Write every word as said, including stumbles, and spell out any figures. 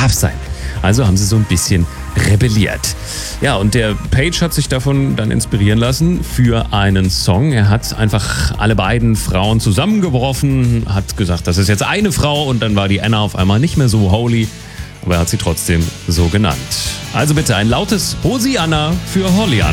brav sein. Also haben sie so ein bisschen rebelliert. Ja, und der Page hat sich davon dann inspirieren lassen für einen Song. Er hat einfach alle beiden Frauen zusammengeworfen, hat gesagt, das ist jetzt eine Frau, und dann war die Anna auf einmal nicht mehr so holy, aber er hat sie trotzdem so genannt. Also bitte ein lautes Hosianna für Hollyanna.